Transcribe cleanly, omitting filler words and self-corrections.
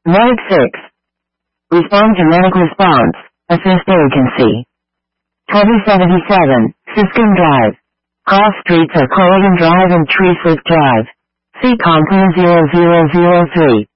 Medic 6. Respond to medic response. Assist vacancy. 2077, Siskin Drive. Cross streets are Corrigan Drive and Treeswick Drive. See Compton 0003.